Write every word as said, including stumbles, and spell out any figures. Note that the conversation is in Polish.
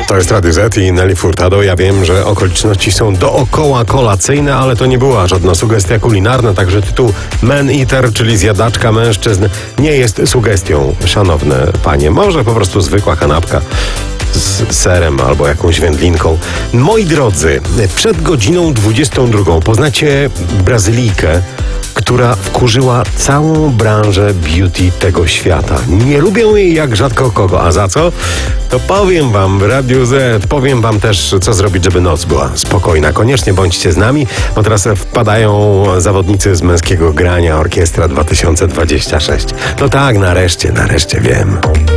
To jest Radio Z i Nelly Furtado. Ja wiem, że okoliczności są dookoła kolacyjne, ale to nie była żadna sugestia kulinarna, także tytuł Man Eater, czyli zjadaczka mężczyzn, nie jest sugestią, szanowne panie. Może po prostu zwykła kanapka z serem albo jakąś wędlinką. Moi drodzy, przed godziną dwudziestą drugą poznacie Brazylijkę, która wkurzyła całą branżę beauty tego świata. Nie lubię jej jak rzadko kogo. A za co? To powiem wam w Radiu Z. Powiem wam też, co zrobić, żeby noc była spokojna. Koniecznie bądźcie z nami, bo teraz wpadają zawodnicy z męskiego grania Orkiestra dwa tysiące dwadzieścia sześć. No tak, nareszcie, nareszcie wiem.